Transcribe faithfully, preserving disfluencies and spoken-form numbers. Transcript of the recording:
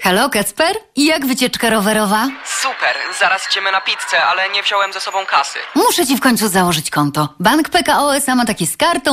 Halo, Kacper? I jak wycieczka rowerowa? Super, zaraz idziemy na pizzę, ale nie wziąłem ze sobą kasy. Muszę ci w końcu założyć konto. Bank P K O S A ma takie z kartą,